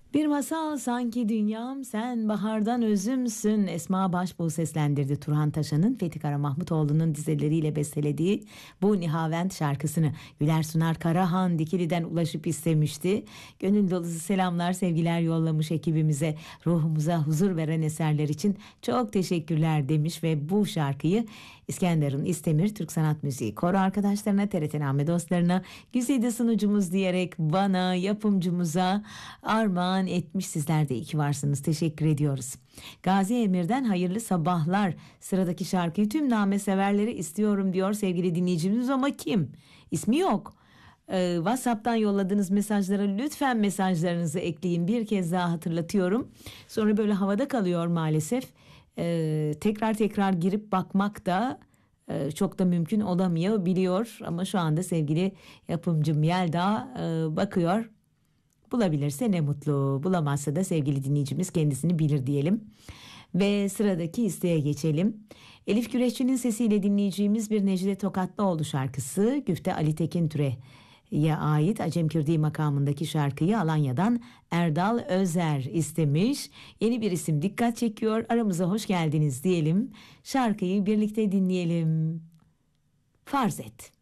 Bir masal sanki dünyam, sen bahardan özümsün. Esma Başbuğ seslendirdi Turhan Taşan'ın Fethi Karamahmutoğlu'nun dizeleriyle bestelediği bu Nihavent şarkısını. Güler Sunar Karahan Dikili'den ulaşıp istemişti. Gönül dolusu selamlar, sevgiler yollamış ekibimize. Ruhumuza huzur veren eserler için çok teşekkürler demiş ve bu şarkıyı İskenderun İstemir Türk Sanat Müziği Koro arkadaşlarına, TRT-Name dostlarına, güzide sunucumuz diyerek bana, yapımcımıza armağan etmiş. Sizler de iyi ki varsınız. Teşekkür ediyoruz. Gazi Emir'den hayırlı sabahlar. Sıradaki şarkıyı tüm name severleri istiyorum diyor sevgili dinleyicimiz, ama kim? İsmi yok. WhatsApp'tan yolladığınız mesajlara lütfen mesajlarınızı ekleyin. Bir kez daha hatırlatıyorum. Sonra böyle havada kalıyor maalesef. Tekrar tekrar girip bakmak da çok da mümkün olamıyor biliyor. Ama şu anda sevgili yapımcım Yelda bakıyor. Bulabilirse ne mutlu. Bulamazsa da sevgili dinleyicimiz kendisini bilir diyelim. Ve sıradaki isteğe geçelim. Elif Güreşçi'nin sesiyle dinleyeceğimiz bir Necdet Tokatlıoğlu şarkısı. Güfte Ali Tekintüre'ye ait Acem Kürdi makamındaki şarkıyı Alanya'dan Erdal Özer istemiş. Yeni bir isim dikkat çekiyor. Aramıza hoş geldiniz diyelim. Şarkıyı birlikte dinleyelim. Farz et.